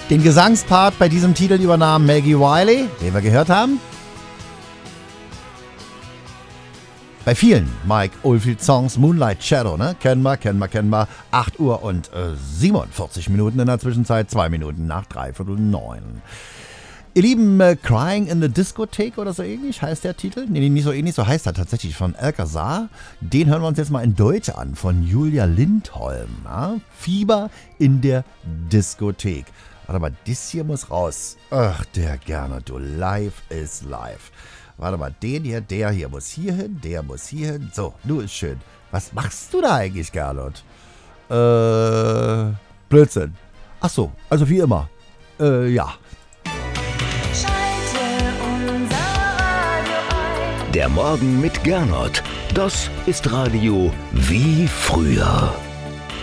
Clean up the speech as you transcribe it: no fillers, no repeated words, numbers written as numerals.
Den Gesangspart bei diesem Titel übernahm Maggie Wiley, den wir gehört haben. Bei vielen Mike Oldfield Songs, Moonlight Shadow, ne? Kennen wir. 8 Uhr und 47 Minuten in der Zwischenzeit, 2 Minuten nach 8:45. Ihr Lieben, Crying in the Discotheque oder so ähnlich heißt der Titel. Nee, nicht so ähnlich, so heißt er tatsächlich, von Alcazar. Den hören wir uns jetzt mal in Deutsch an, von Julia Lindholm. Ja? Fieber in der Diskothek. Warte mal, das hier muss raus. Ach, der gerne, du, live is live. Warte mal, der hier muss hier hin, der muss hier hin. So, nun ist schön. Was machst du da eigentlich, Gernot? Blödsinn. Ach so, also wie immer. Ja. Der Morgen mit Gernot. Das ist Radio wie früher.